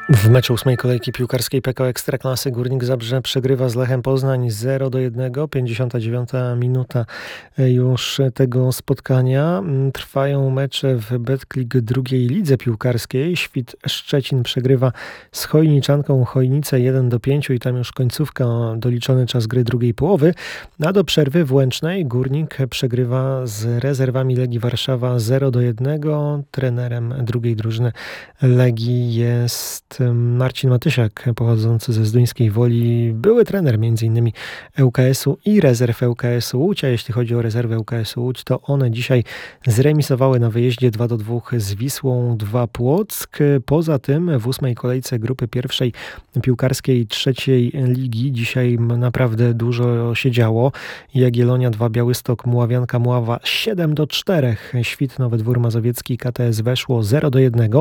W meczu 8. kolejki piłkarskiej PKO Ekstraklasy Górnik Zabrze przegrywa z Lechem Poznań 0-1. 59. minuta już tego spotkania. Trwają mecze w Betclic drugiej lidze piłkarskiej. Świt Szczecin przegrywa z Chojniczanką Chojnice 1-5 i tam już końcówka, doliczony czas gry drugiej połowy. A do przerwy w Łęcznej Górnik przegrywa z rezerwami Legii Warszawa 0-1. Trenerem drugiej drużyny Legii jest Marcin Matysiak, pochodzący ze Zduńskiej Woli, były trener m.in. ŁKS-u i rezerw ŁKS-u Łódź, a jeśli chodzi o rezerwę ŁKS-u Łódź, to one dzisiaj zremisowały na wyjeździe 2-2 z Wisłą 2 Płock. Poza tym w 8. kolejce grupy pierwszej piłkarskiej trzeciej ligi dzisiaj naprawdę dużo się działo. Jagiellonia 2, Białystok, Muławianka Mława 7-4. Świt Nowy Dwór Mazowiecki KTS Weszło 0-1.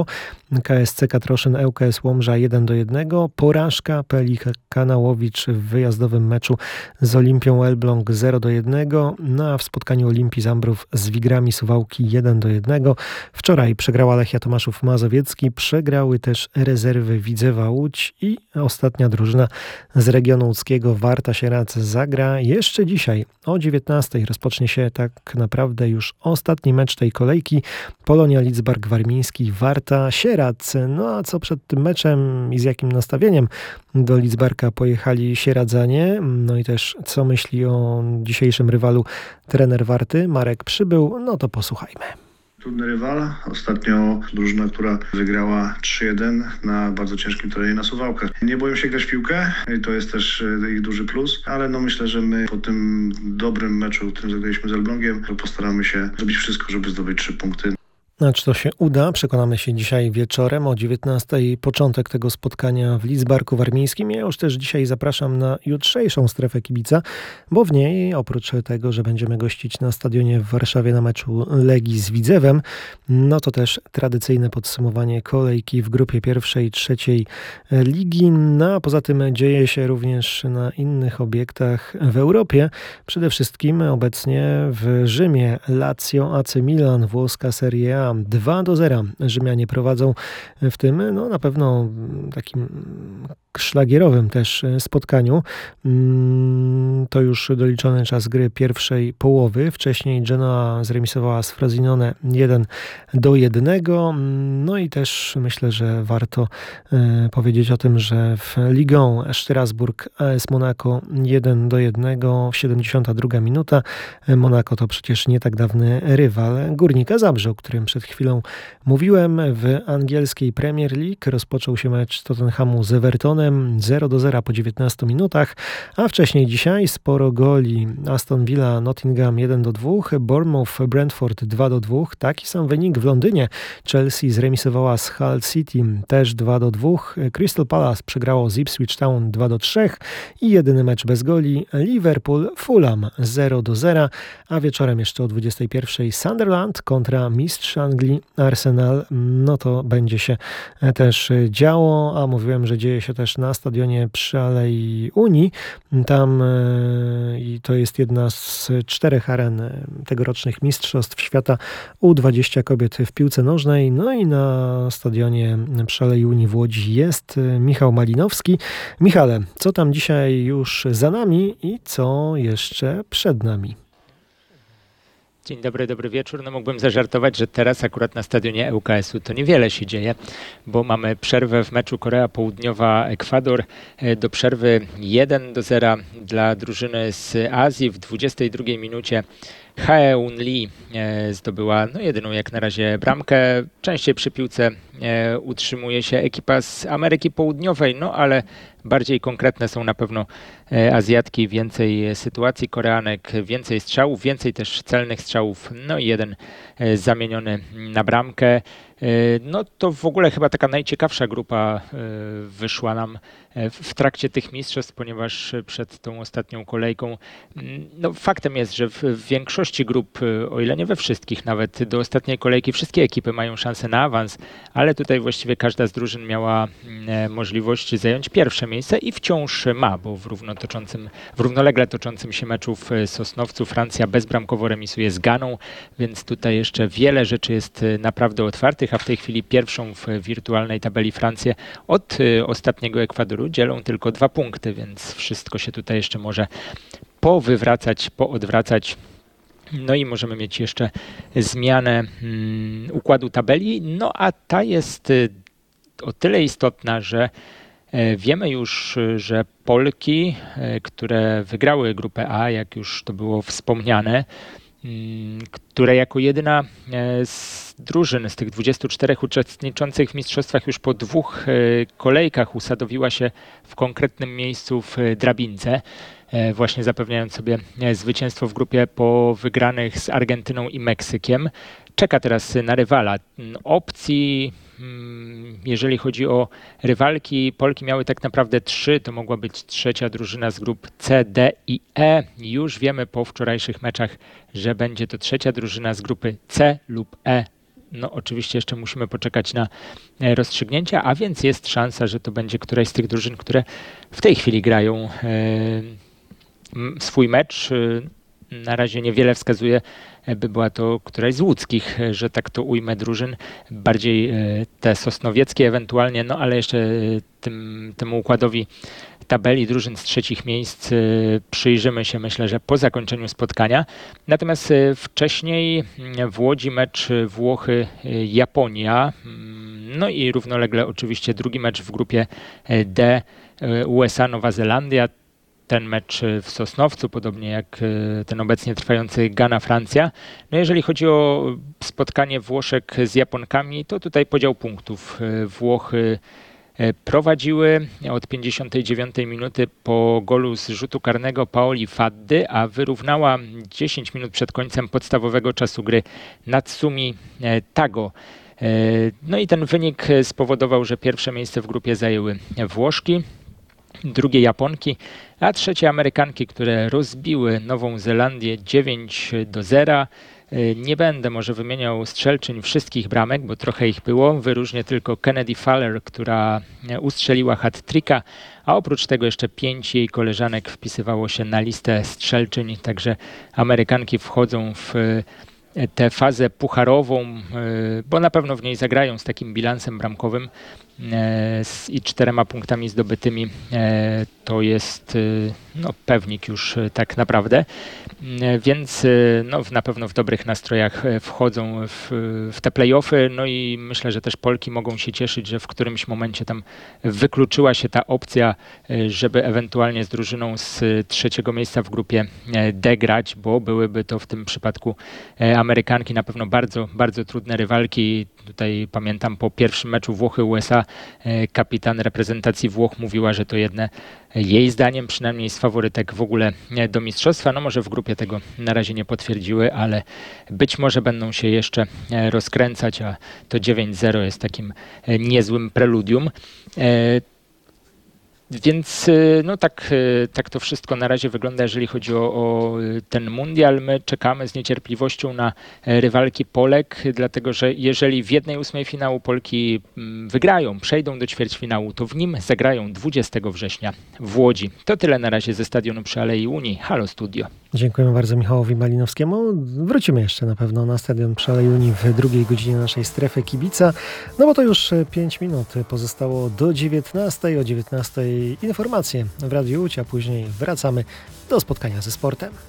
KSC Katroszyn ŁKS Łomża 1-1. Porażka Pelikana Łowicz w wyjazdowym meczu z Olimpią Elbląg 0-1. No a w spotkaniu Olimpii Zambrów z Wigrami Suwałki 1-1. Wczoraj przegrała Lechia Tomaszów Mazowiecki. Przegrały też rezerwy Widzewa Łódź i ostatnia drużyna z regionu łódzkiego Warta Sieradz zagra jeszcze dzisiaj o 19:00. Rozpocznie się tak naprawdę już ostatni mecz tej kolejki. Polonia Lidzbark Warmiński, Warta Sieradz. No a co przed tym meczem i z jakim nastawieniem do Lidzbarka pojechali sieradzanie? No i też co myśli o dzisiejszym rywalu trener Warty Marek Przybył? No to posłuchajmy. Trudny rywal. Ostatnio drużyna, która wygrała 3-1 na bardzo ciężkim terenie na Suwałkach. Nie boją się grać w piłkę i to jest też ich duży plus, ale myślę, że my po tym dobrym meczu, którym zagraliśmy z Elblągiem, postaramy się zrobić wszystko, żeby zdobyć 3 punkty. A czy to się uda? Przekonamy się dzisiaj wieczorem o 19:00. Początek tego spotkania w Lidzbarku Warmińskim. Ja już też dzisiaj zapraszam na jutrzejszą strefę kibica, bo w niej oprócz tego, że będziemy gościć na stadionie w Warszawie na meczu Legii z Widzewem, no to też tradycyjne podsumowanie kolejki w grupie pierwszej, trzeciej ligi. No a poza tym dzieje się również na innych obiektach w Europie. Przede wszystkim obecnie w Rzymie Lazio AC Milan, włoska Serie A 2-0. Rzymianie prowadzą w tym, no na pewno takim szlagierowym też spotkaniu. To już doliczony czas gry pierwszej połowy. Wcześniej Genoa zremisowała z Frosinone 1-1. No i też myślę, że warto powiedzieć o tym, że w Ligą Strasburg AS Monaco 1-1, 72 minuta. Monaco to przecież nie tak dawny rywal Górnika Zabrze, o którym przed chwilą mówiłem. W angielskiej Premier League rozpoczął się mecz Tottenhamu z Evertonem 0-0 po 19 minutach, a wcześniej dzisiaj sporo goli. Aston Villa Nottingham 1-2, Bournemouth Brentford 2-2. Taki sam wynik w Londynie. Chelsea zremisowała z Hull City też 2-2. Crystal Palace przegrało z Ipswich Town 2-3 i jedyny mecz bez goli Liverpool Fulham 0-0, a wieczorem jeszcze o 21:00 Sunderland kontra mistrz Anglii Arsenal. No to będzie się też działo, a mówiłem, że dzieje się też na stadionie przy Alei Unii. Tam i to jest jedna z 4 aren tegorocznych Mistrzostw Świata U20 kobiet w piłce nożnej. No i na stadionie przy Alei Unii w Łodzi jest Michał Malinowski. Michale, co tam dzisiaj już za nami i co jeszcze przed nami? Dzień dobry, dobry wieczór. No mógłbym zażartować, że teraz akurat na stadionie ŁKS-u to niewiele się dzieje, bo mamy przerwę w meczu Korea Południowa-Ekwador. Do przerwy 1-0 dla drużyny z Azji. W 22 minucie Haeun Lee zdobyła jedyną jak na razie bramkę. Częściej przy piłce utrzymuje się ekipa z Ameryki Południowej, ale bardziej konkretne są na pewno Azjatki, więcej sytuacji Koreanek, więcej strzałów, więcej też celnych strzałów, i jeden zamieniony na bramkę. To w ogóle chyba taka najciekawsza grupa wyszła nam w trakcie tych mistrzostw, ponieważ przed tą ostatnią kolejką faktem jest, że w większości grup, o ile nie we wszystkich, nawet do ostatniej kolejki wszystkie ekipy mają szansę na awans, ale tutaj właściwie każda z drużyn miała możliwość zająć pierwsze miejsce i wciąż ma, bo w równolegle toczącym się meczu w Sosnowcu Francja bezbramkowo remisuje z Ganą, więc tutaj jeszcze wiele rzeczy jest naprawdę otwartych. a w tej chwili pierwszą w wirtualnej tabeli Francję od ostatniego Ekwadoru dzielą tylko 2 punkty, więc wszystko się tutaj jeszcze może powywracać, poodwracać. No i możemy mieć jeszcze zmianę układu tabeli, no a ta jest o tyle istotna, że wiemy już, że Polki, które wygrały grupę A, jak już to było wspomniane, które jako jedyna z drużyn, z tych 24 uczestniczących w mistrzostwach już po 2 kolejkach usadowiła się w konkretnym miejscu w drabince, właśnie zapewniając sobie zwycięstwo w grupie po wygranych z Argentyną i Meksykiem. Czeka teraz na rywala. Opcji, jeżeli chodzi o rywalki, Polki miały tak naprawdę 3, to mogła być trzecia drużyna z grup C, D i E. Już wiemy po wczorajszych meczach, że będzie to trzecia drużyna z grupy C lub E. No oczywiście jeszcze musimy poczekać na rozstrzygnięcia, a więc jest szansa, że to będzie któraś z tych drużyn, które w tej chwili grają swój mecz. Na razie niewiele wskazuje, by była to któraś z łódzkich, że tak to ujmę, drużyn, bardziej te sosnowieckie ewentualnie, no ale jeszcze temu układowi tabeli drużyn z trzecich miejsc przyjrzymy się, myślę, że po zakończeniu spotkania. Natomiast wcześniej w Łodzi mecz Włochy-Japonia, no i równolegle oczywiście drugi mecz w grupie D USA-Nowa Zelandia. Ten mecz w Sosnowcu, podobnie jak ten obecnie trwający Ghana-Francja. No jeżeli chodzi o spotkanie Włoszek z Japonkami, to tutaj podział punktów. Włochy prowadziły od 59 minuty po golu z rzutu karnego Paoli Faddy, a wyrównała 10 minut przed końcem podstawowego czasu gry Natsumi Tago. No i ten wynik spowodował, że pierwsze miejsce w grupie zajęły Włoszki, drugie Japonki, a trzecie Amerykanki, które rozbiły Nową Zelandię 9-0. Nie będę może wymieniał strzelczyń wszystkich bramek, bo trochę ich było. Wyróżnię tylko Kennedy Faller, która ustrzeliła hat-tricka, a oprócz tego jeszcze 5 jej koleżanek wpisywało się na listę strzelczyń, także Amerykanki wchodzą w tę fazę pucharową, bo na pewno w niej zagrają z takim bilansem bramkowym i 4 punktami zdobytymi. To jest pewnik już tak naprawdę, więc na pewno w dobrych nastrojach wchodzą w te play-offy, no i myślę, że też Polki mogą się cieszyć, że w którymś momencie tam wykluczyła się ta opcja, żeby ewentualnie z drużyną z trzeciego miejsca w grupie D grać, bo byłyby to w tym przypadku Amerykanki na pewno bardzo, bardzo trudne rywalki. Tutaj pamiętam po pierwszym meczu Włochy-USA kapitan reprezentacji Włoch mówiła, że to jedne jej zdaniem przynajmniej z faworytek w ogóle do mistrzostwa. No może w grupie tego na razie nie potwierdziły, ale być może będą się jeszcze rozkręcać, a to 9-0 jest takim niezłym preludium. Więc tak to wszystko na razie wygląda, jeżeli chodzi o ten mundial. My czekamy z niecierpliwością na rywalki Polek, dlatego że jeżeli w 1/8 finału Polki wygrają, przejdą do ćwierćfinału, to w nim zagrają 20 września w Łodzi. To tyle na razie ze stadionu przy Alei Unii. Halo Studio. Dziękujemy bardzo Michałowi Malinowskiemu. Wrócimy jeszcze na pewno na stadion przy Alei Unii w drugiej godzinie naszej strefy kibica, no bo to już 5 minut pozostało do 19. O 19 informacje w Radiu Łódź, a później wracamy do spotkania ze sportem.